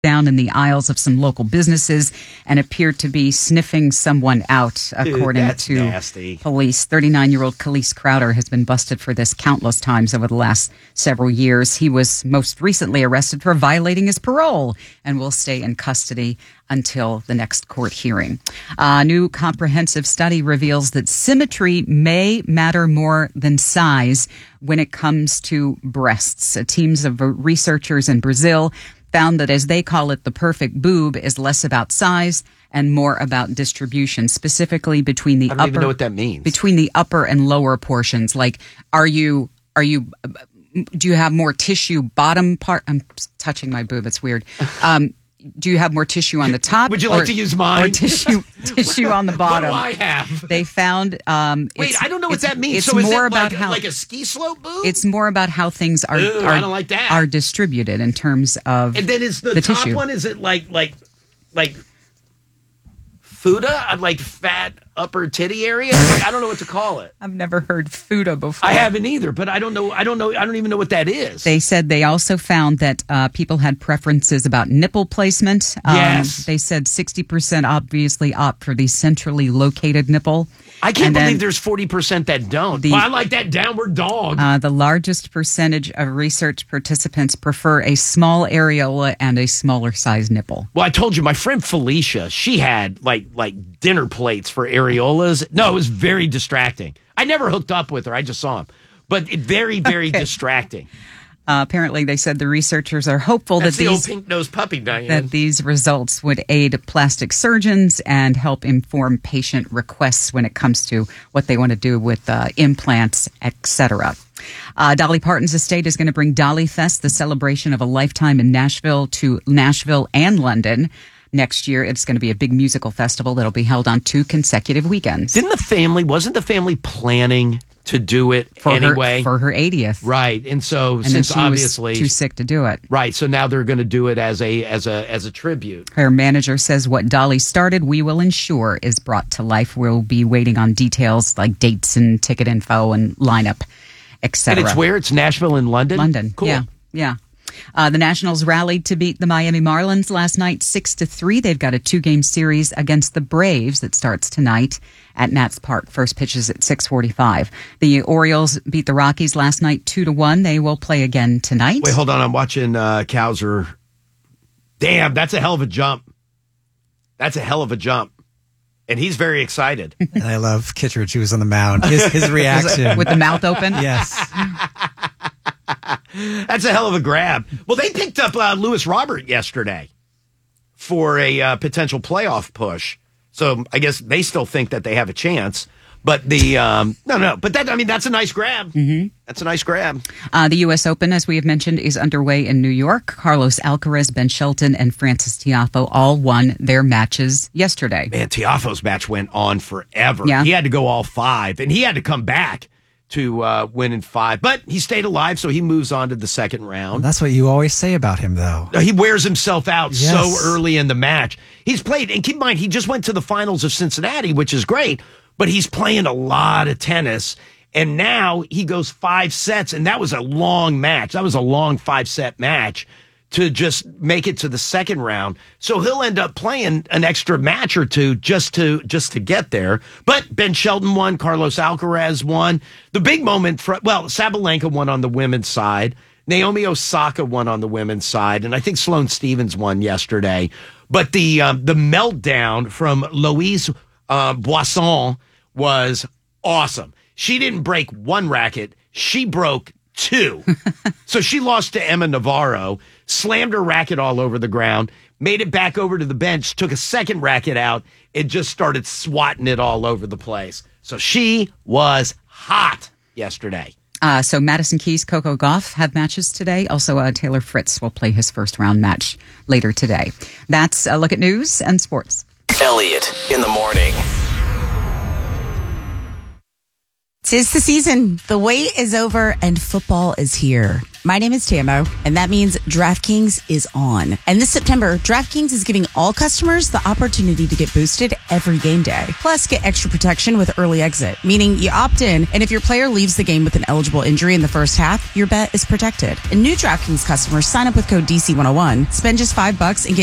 down in the aisles of some local businesses and appeared to be sniffing someone out, according to nasty. Police. 39-year-old Khalees Crowder has been busted for this countless times over the last several years. He was most recently arrested for violating his parole and will stay in custody until the next court hearing. A new comprehensive study reveals that symmetry may matter more than size when it comes to breasts. Teams of researchers in Brazil found that, as they call it, the perfect boob is less about size and more about distribution, specifically between the I don't even know what that means. Between the upper and lower portions. Like, do you have more tissue bottom part? I'm touching my boob. It's weird. Do you have more tissue on the top? Would you like to use mine? Or tissue on the bottom? What do I have? They found. Wait, I don't know what that means. It's so is more it about like a ski slope boob? It's more about how things are. I don't like that. Are distributed in terms of. And then is the top tissue. one? Is it like Fuda, like fat upper titty area? I don't know what to call it. I've never heard Fuda before. I haven't either, but I don't know. I don't even know what that is. They said they also found that people had preferences about nipple placement. Yes. They said 60% obviously opt for the centrally located nipple. I can't believe there's 40% that don't. I like that downward dog. The largest percentage of research participants prefer a small areola and a smaller size nipple. Well, I told you, my friend Felicia, she had like dinner plates for areolas. No, it was very distracting. I never hooked up with her. I just saw him. But very, very distracting. Apparently, they said the researchers are hopeful That's the old pink-nosed puppy, Diane. that these results would aid plastic surgeons and help inform patient requests when it comes to what they want to do with implants, etc. Dolly Parton's estate is going to bring Dolly Fest, the celebration of a lifetime in Nashville, to Nashville and London. Next year, it's going to be a big musical festival that'll be held on 2 consecutive weekends. Wasn't the family planning to do it anyway? For her 80th. Right. And so And since then she obviously was too sick to do it. Right. So now they're going to do it as a tribute. Her manager says what Dolly started, we will ensure is brought to life. We'll be waiting on details like dates and ticket info and lineup, etc. And it's where? It's Nashville and London? London. Cool. Yeah. The Nationals rallied to beat the Miami Marlins last night 6-3. They've got a 2-game series against the Braves that starts tonight at Nats Park. First pitch is at 6:45. The Orioles beat the Rockies last night 2-1. They will play again tonight. Wait, hold on. I'm watching Cowser. Damn, that's a hell of a jump. That's a hell of a jump. And he's very excited. And I love Kittredge, who was on the mound. His reaction. With the mouth open? Yes. That's a hell of a grab. Well, they picked up Lewis Robert yesterday for a potential playoff push. So I guess they still think that they have a chance. But but that's a nice grab. Mm-hmm. That's a nice grab. The U.S. Open, as we have mentioned, is underway in New York. Carlos Alcaraz, Ben Shelton, and Francis Tiafoe all won their matches yesterday. Man, Tiafoe's match went on forever. Yeah. He had to go all 5, and he had to come back to win in 5. But he stayed alive, so he moves on to the second round. Well, that's what you always say about him, though. He wears himself out Yes. so early in the match. He's played, and keep in mind, he just went to the finals of Cincinnati, which is great, but he's playing a lot of tennis, and now he goes 5 sets, and that was a long match. That was a long 5-set match to just make it to the second round. So he'll end up playing an extra match or two just to get there. But Ben Shelton won, Carlos Alcaraz won. The big moment Sabalenka won on the women's side. Naomi Osaka won on the women's side, and I think Sloane Stephens won yesterday. But the meltdown from Louise Boisson was awesome. She didn't break 1 racket. She broke 2. So she lost to Emma Navarro, slammed her racket all over the ground, made it back over to the bench, took a second racket out, and just started swatting it all over the place. So she was hot yesterday. So Madison Keys, Coco Gauff have matches today. Also, Taylor Fritz will play his first round match later today. That's a look at news and sports. Elliot in the morning. 'Tis the season. The wait is over and football is here. My name is Tammo, and that means DraftKings is on. And this September, DraftKings is giving all customers the opportunity to get boosted every game day. Plus, get extra protection with early exit, meaning you opt in, and if your player leaves the game with an eligible injury in the first half, your bet is protected. And new DraftKings customers sign up with code DC101, spend just $5 and get